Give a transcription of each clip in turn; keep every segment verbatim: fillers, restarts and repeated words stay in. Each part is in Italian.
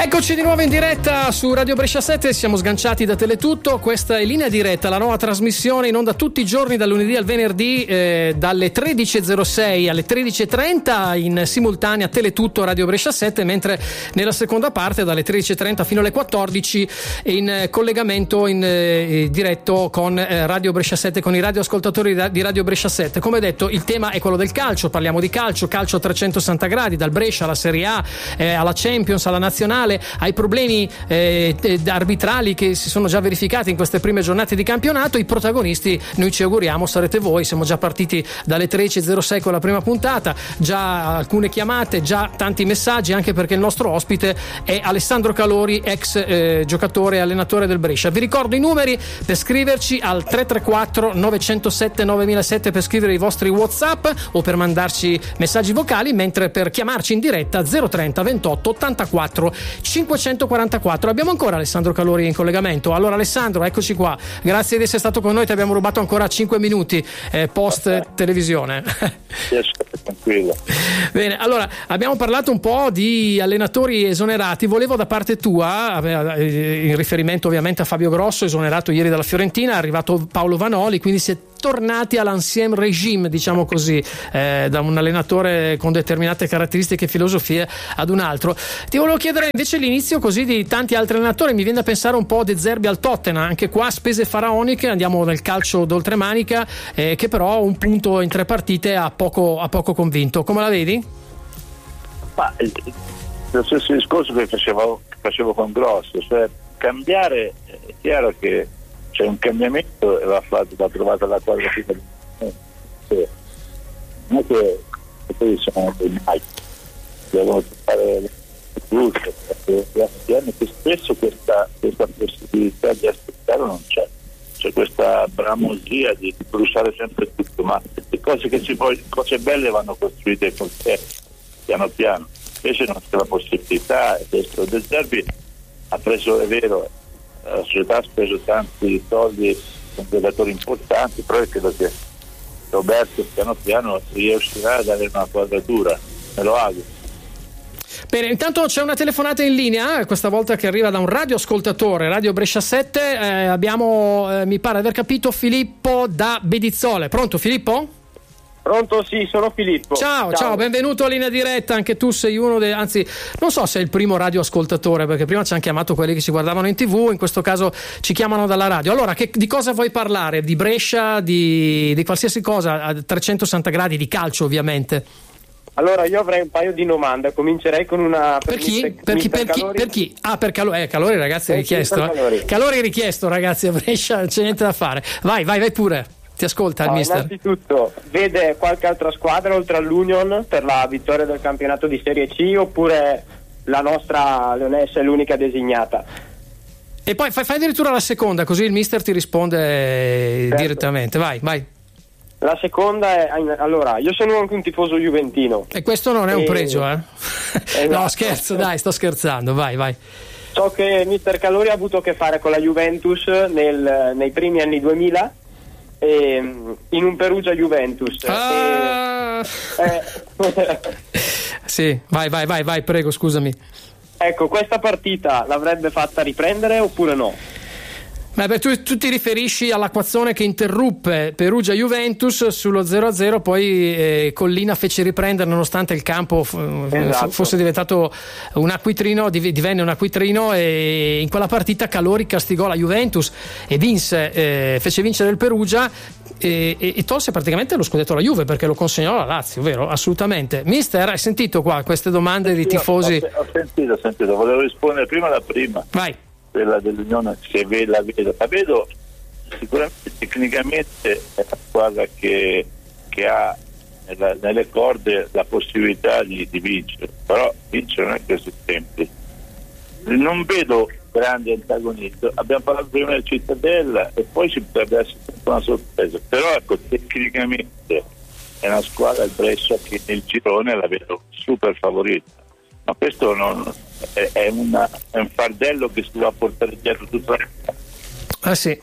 Eccoci di nuovo in diretta su Radio Brescia sette, siamo sganciati da Teletutto. Questa è Linea Diretta, la nuova trasmissione in onda tutti i giorni dal lunedì al venerdì eh, dalle tredici e zero sei alle tredici e trenta in simultanea Teletutto Radio Brescia sette, mentre nella seconda parte dalle tredici e trenta fino alle quattordici in collegamento in eh, diretto con eh, Radio Brescia sette, con i radioascoltatori di Radio Brescia sette. Come detto, il tema è quello del calcio, parliamo di calcio, calcio a trecentosessanta gradi, dal Brescia alla Serie A, eh, alla Champions, alla Nazionale, ai problemi eh, arbitrali che si sono già verificati in queste prime giornate di campionato. I protagonisti, noi ci auguriamo, sarete voi. Siamo già partiti dalle tredici e zero sei con la prima puntata, già alcune chiamate, già tanti messaggi, anche perché il nostro ospite è Alessandro Calori, ex eh, giocatore e allenatore del Brescia. Vi ricordo i numeri per scriverci al tre tre quattro nove zero sette nove zero zero sette per scrivere i vostri WhatsApp o per mandarci messaggi vocali, mentre per chiamarci in diretta zero trenta ventotto ottantaquattro cinquecentoquarantaquattro. Abbiamo ancora Alessandro Calori in collegamento. Allora Alessandro, eccoci qua, grazie di essere stato con noi, ti abbiamo rubato ancora cinque minuti eh, post televisione. Tranquillo. Bene, allora abbiamo parlato un po' di allenatori esonerati. Volevo da parte tua, in riferimento ovviamente a Fabio Grosso, esonerato ieri dalla Fiorentina, è arrivato Paolo Vanoli, quindi si è tornati all'ancien regime, diciamo così, eh, da un allenatore con determinate caratteristiche e filosofie ad un altro. Ti volevo chiedere invece l'inizio così di tanti altri allenatori. Mi viene da pensare un po' De Zerbi al Tottenham, anche qua spese faraoniche, andiamo nel calcio d'oltremanica, eh, che però un punto in tre partite ha poco, ha poco convinto. Come la vedi? Ma lo stesso discorso che facevo, facevo con Grosso, cioè cambiare, è chiaro che c'è un cambiamento e va fatto, va trovata la quadra fine. Non è che poi siamo dei mai, devono fare tutto, perché che spesso questa, questa possibilità di aspettare non c'è. C'è questa bramosia di bruciare sempre tutto, ma le cose che si può, cose belle vanno costruite con te, piano piano. Invece non c'è la possibilità. Adesso De Zerbi ha preso, è vero, la società ha speso tanti soldi con giocatori importanti, però credo che Roberto piano piano riuscirà ad avere una quadratura, me lo auguro. Bene, intanto c'è una telefonata in linea, questa volta che arriva da un radioascoltatore, Radio Brescia sette. Eh, abbiamo, eh, mi pare aver capito, Filippo da Bedizzole. Pronto Filippo? Pronto, sì, sono Filippo. Ciao, ciao, ciao, benvenuto a Linea Diretta. Anche tu sei uno dei, anzi, non so se è il primo radioascoltatore, perché prima ci hanno chiamato quelli che ci guardavano in TV, in questo caso ci chiamano dalla radio. Allora, che, di cosa vuoi parlare? Di Brescia, di, di qualsiasi cosa a trecentosessanta gradi, di calcio ovviamente? Allora, io avrei un paio di domande. Comincerei con una. Per, per chi? Per chi, per chi? Per chi? Ah, per Calori. Eh, Calori, ragazzi, è richiesto. Eh? Calori. Calori richiesto, ragazzi, a Brescia, non c'è niente da fare. Vai, vai, vai pure. Ti ascolta il no, mister. Innanzitutto, vede qualche altra squadra oltre all'Union per la vittoria del campionato di Serie C, oppure la nostra Leonessa è l'unica designata? E poi fai, fai addirittura la seconda, così il mister ti risponde certo. direttamente. Vai, vai. La seconda è, allora, io sono anche un tifoso juventino. E questo non è e... un pregio, eh? Esatto. No, scherzo, dai, sto scherzando, vai, vai. So che mister Calori ha avuto a che fare con la Juventus nel, nei primi anni duemila, e, in un Perugia Juventus. Ah. E, eh, sì, vai, vai, vai, vai, prego, scusami. Ecco, questa partita l'avrebbe fatta riprendere oppure no? Beh, beh, tu, tu ti riferisci all'acquazzone che interruppe Perugia-Juventus sullo zero a zero, poi eh, Collina fece riprendere nonostante il campo f- esatto. fosse diventato un acquitrino, div- divenne un acquitrino, e in quella partita Calori castigò la Juventus e vinse, eh, fece vincere il Perugia e, e, e tolse praticamente lo scudetto alla Juve, perché lo consegnò alla Lazio, vero? Assolutamente. Mister, hai sentito qua queste domande di tifosi? Ho, ho sentito, ho sentito, volevo rispondere prima alla prima. Vai. Quella dell'Unione, se ve la vedo, la vedo sicuramente tecnicamente è una squadra che, che ha nella, nelle corde la possibilità di, di vincere, però vincere non è così semplice. Non vedo grandi antagonisti. Abbiamo parlato prima del Cittadella e poi ci potrebbe essere una sorpresa, però ecco, tecnicamente è una squadra, il Brescia, che nel girone la vedo super favorita, ma questo non è, è, una, è un fardello che si va a portare dietro tutta la vita. Ah sì,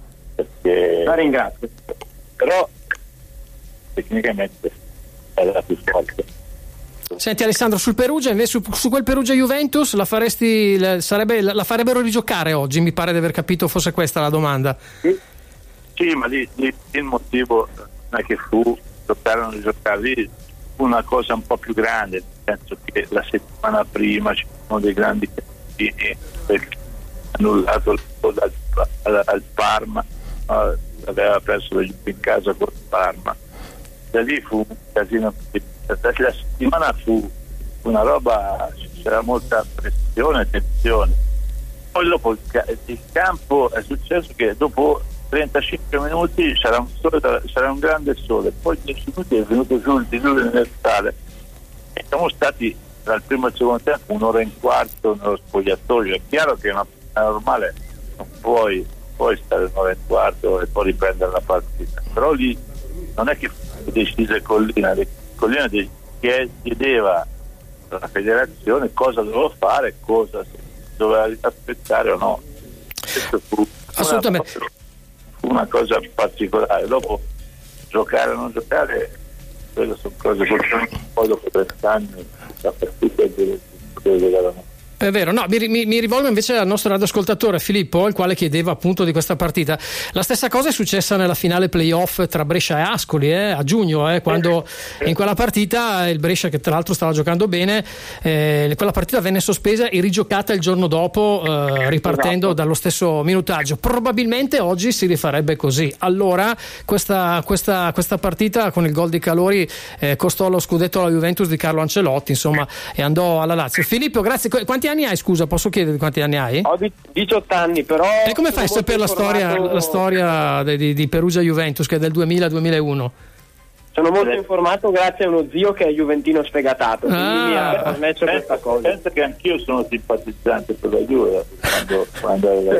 perché la ringrazio, però tecnicamente è la più forte. Esatto. Senti Alessandro, sul Perugia, invece su, su quel Perugia Juventus la faresti, la, sarebbe, la, la farebbero rigiocare oggi, mi pare di aver capito fosse questa la domanda. Sì, sì, ma lì, lì il motivo non è che fu giocare o non giocare, lì fu una cosa un po' più grande, nel senso che la settimana prima ci sono dei grandi casini perché annullato al, al, al Parma, uh, aveva perso la Juve in casa con il Parma, da lì fu un casino. La settimana fu una roba, c'era molta pressione e tensione. Poi dopo il, il campo è successo che dopo trentacinque minuti c'era un, sole, c'era un grande sole, poi dieci minuti è venuto giù il diluvio universale e siamo stati dal primo al secondo tempo un'ora e un quarto nello spogliatoio. È chiaro che è una è normale, non puoi, puoi stare un'ora e un quarto e poi riprendere la partita, però lì non è che fu decise Collina, Collina chiedeva alla federazione cosa doveva fare, cosa doveva aspettare o no. Questo fu assolutamente una, fu una cosa particolare. Dopo giocare o non giocare, quelle sono cose che poi dopo trent'anni la partita deve giocare. È vero, no, mi, mi, mi rivolgo invece al nostro radioascoltatore Filippo, il quale chiedeva appunto di questa partita. La stessa cosa è successa nella finale playoff tra Brescia e Ascoli, eh, a giugno, eh, quando in quella partita il Brescia, che tra l'altro stava giocando bene, eh, quella partita venne sospesa e rigiocata il giorno dopo, eh, ripartendo esatto. dallo stesso minutaggio. Probabilmente oggi si rifarebbe così. Allora questa, questa, questa partita con il gol di Calori eh, costò lo scudetto alla Juventus di Carlo Ancelotti, insomma, e andò alla Lazio. Filippo, grazie. Quanti anni hai, scusa, posso chiedere quanti anni hai? Ho diciotto anni, però. E come fai a sapere la storia, la storia di, di Perugia Juventus, che è del duemila duemilauno? Sono molto informato grazie a uno zio che è juventino sfegatato, quindi ah, mi ha permesso questa cosa. Penso che anch'io sono simpatizzante per la Juve quando, quando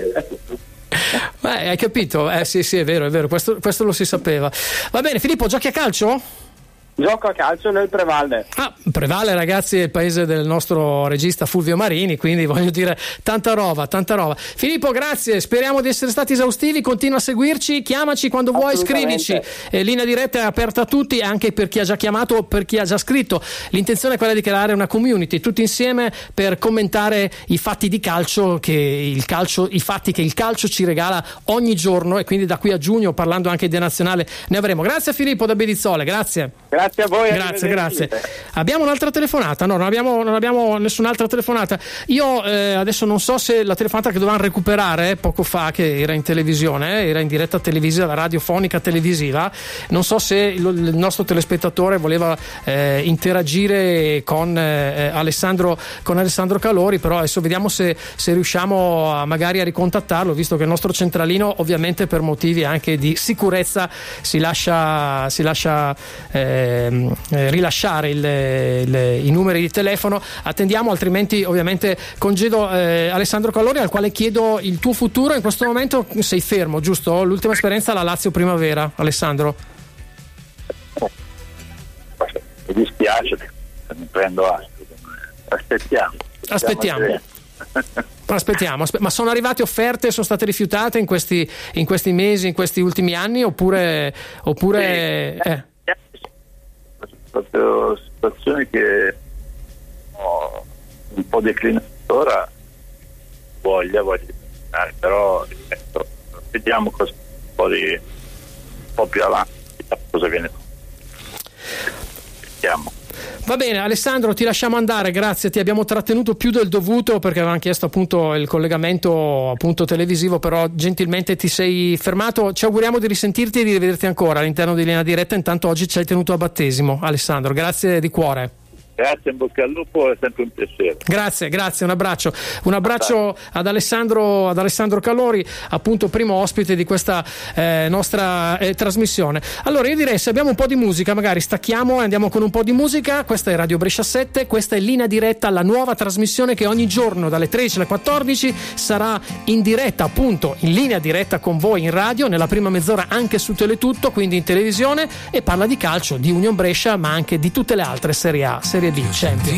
Beh, hai capito? Eh sì, sì, è vero, è vero, questo, questo lo si sapeva. Va bene, Filippo, giochi a calcio? Gioco a calcio nel Prevalle. Ah, Prevalle, ragazzi, è il paese del nostro regista Fulvio Marini, quindi voglio dire tanta roba, tanta roba. Filippo, grazie, speriamo di essere stati esaustivi, continua a seguirci, chiamaci quando vuoi, scrivici. Eh, linea diretta è aperta a tutti, anche per chi ha già chiamato o per chi ha già scritto. L'intenzione è quella di creare una community tutti insieme per commentare i fatti di calcio, che il calcio, i fatti che il calcio ci regala ogni giorno, e quindi da qui a giugno, parlando anche di nazionale, ne avremo. Grazie a Filippo da Bedizzole, grazie. Grazie a voi. Grazie, grazie. Abbiamo un'altra telefonata? No, non abbiamo, non abbiamo nessun'altra telefonata. Io eh, adesso non so se la telefonata che dovevamo recuperare poco fa, che era in televisione, era in diretta televisiva, radiofonica televisiva, non so se il, il nostro telespettatore voleva eh, interagire con eh, Alessandro con Alessandro Calori, però adesso vediamo se, se riusciamo a, magari a ricontattarlo, visto che il nostro centralino ovviamente per motivi anche di sicurezza si lascia si lascia eh, Eh, rilasciare il, il, i numeri di telefono. Attendiamo, altrimenti ovviamente congedo eh, Alessandro Calori, al quale chiedo il tuo futuro. In questo momento sei fermo, giusto? L'ultima esperienza alla Lazio Primavera, Alessandro. Mi dispiace, mi prendo atto. Aspettiamo. Aspettiamo. Aspettiamo, aspe- ma sono arrivate offerte, sono state rifiutate in questi, in questi mesi, in questi ultimi anni, oppure, oppure sì. eh. Proprio situazioni che ho un po' declinato ora, voglia, voglia di però ripeto, vediamo cosa un po', di, un po' più avanti cosa viene. Vediamo. Va bene Alessandro, ti lasciamo andare, grazie, ti abbiamo trattenuto più del dovuto perché avevamo chiesto appunto il collegamento appunto televisivo, però gentilmente ti sei fermato. Ci auguriamo di risentirti e di rivederti ancora all'interno di Linea Diretta. Intanto oggi ci hai tenuto a battesimo, Alessandro, grazie di cuore. Grazie, in bocca al lupo, è sempre un piacere. Grazie, grazie, un abbraccio. Un abbraccio ad Alessandro, ad Alessandro Calori, appunto primo ospite di questa eh, nostra eh, trasmissione. Allora io direi, se abbiamo un po' di musica, magari stacchiamo e andiamo con un po' di musica. Questa è Radio Brescia sette, questa è Linea Diretta, la nuova trasmissione che ogni giorno dalle tredici alle quattordici sarà in diretta, appunto in linea diretta con voi in radio, nella prima mezz'ora anche su Teletutto, quindi in televisione, e parla di calcio, di Union Brescia, ma anche di tutte le altre Serie A, Serie B, Champions.